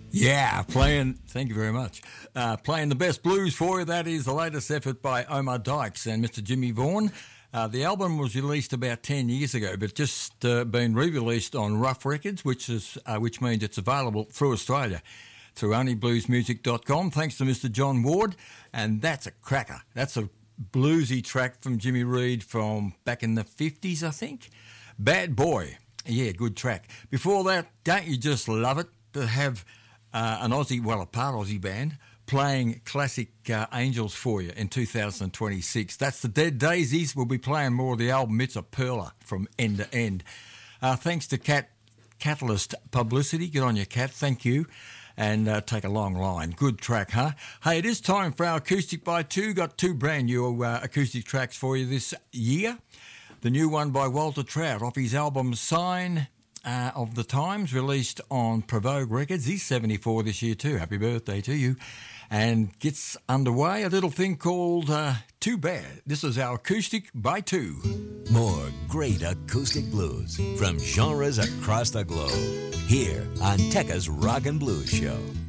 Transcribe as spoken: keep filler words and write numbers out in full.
Yeah, playing, thank you very much. Uh, playing the best blues for you, that is the latest effort by Omar Dykes and Mister Jimmy Vaughan. Uh, the album was released about ten years ago, but just uh, been re-released on Rough Records, which is uh, which means it's available through Australia, through only blues music dot com, thanks to Mister John Ward. And that's a cracker. That's a bluesy track from Jimmy Reed from back in the fifties, I think. Bad Boy. Yeah, good track. Before that, don't you just love it to have uh, an Aussie, well, a part Aussie band playing classic uh, Angels for you in two thousand twenty-six. That's the Dead Daisies. We'll be playing more of the album. It's a perler from end to end. Uh, thanks to Cat Catalyst Publicity. Good on you, Cat. Thank you. And uh, take a long line. Good track, huh? Hey, it is time for our Acoustic by Two. Got two brand new uh, acoustic tracks for you this year. The new one by Walter Trout off his album Sign uh, of the Times, released on Provogue Records. He's seventy-four this year too. Happy birthday to you. And gets underway a little thing called uh, Too Bad. This is our Acoustic by Two. More great acoustic blues from genres across the globe. Here on Tekka's Rock and Blues Show.